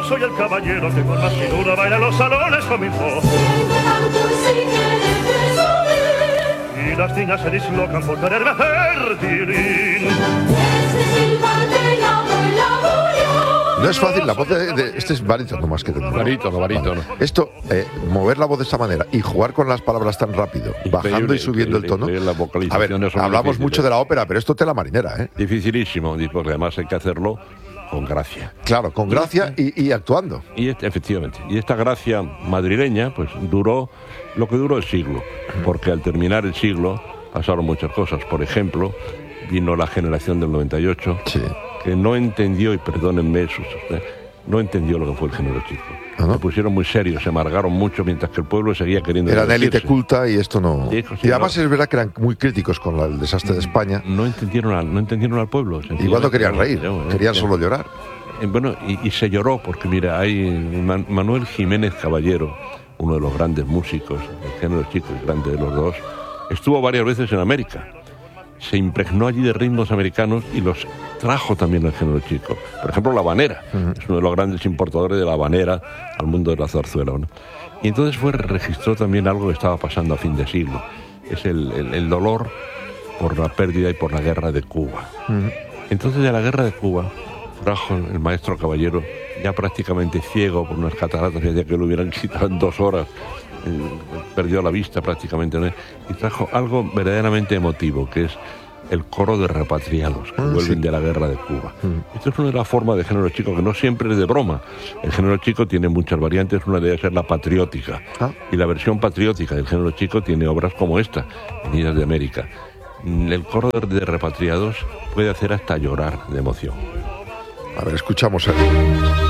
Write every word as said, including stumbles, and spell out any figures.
soy el caballero que con más figura baila en los salones con mi voz. Y las niñas se dislocan por quererme hacer tirín. No es fácil, la voz de, de este es barítono más que de barítono, barítono. Vale. Esto, eh, mover la voz de esta manera y jugar con las palabras tan rápido, increíble, bajando y subiendo increíble, el tono. A ver, hablamos mucho de la ópera, pero esto tela marinera, ¿eh? Dificilísimo, porque además hay que hacerlo con gracia. Claro, con gracia y, y actuando. Y este, efectivamente. Y esta gracia madrileña, pues duró lo que duró el siglo, porque al terminar el siglo pasaron muchas cosas. Por ejemplo, vino la generación del noventa y ocho. Sí. Que no entendió, y perdónenme, sus, no entendió lo que fue el género chico. ¿Ah, no? Se pusieron muy serios, se amargaron mucho, mientras que el pueblo seguía queriendo... Eran élite culta y esto no... Sí, sí, y además no. Es verdad que eran muy críticos con la, el desastre de España. No entendieron al, no entendieron al pueblo. Igual no querían reír, no, no, querían no. solo llorar. Eh, bueno, y, y se lloró, porque mira, hay Man, Manuel Jiménez Caballero, uno de los grandes músicos del género chico, el grande de los dos, estuvo varias veces en América. Se impregnó allí de ritmos americanos y los trajo también al género chico. Por ejemplo, la habanera. Uh-huh. Es uno de los grandes importadores de la habanera al mundo de la zarzuela, ¿no? Y entonces fue, registró también algo que estaba pasando a fin de siglo. Es el, el, el dolor por la pérdida y por la guerra de Cuba. Uh-huh. Entonces, de la guerra de Cuba, trajo el maestro Caballero, ya prácticamente ciego por unas cataratas, ya que lo hubieran quitado en dos horas, perdió la vista prácticamente, ¿no? Y trajo algo verdaderamente emotivo, que es el coro de repatriados que ah, vuelven sí. de la guerra de Cuba. Mm. Esto es una de las formas de género chico que no siempre es de broma. El género chico tiene muchas variantes, una de ellas es la patriótica. Ah. Y la versión patriótica del género chico tiene obras como esta, venidas de América. El coro de repatriados puede hacer hasta llorar de emoción. A ver, escuchamos el...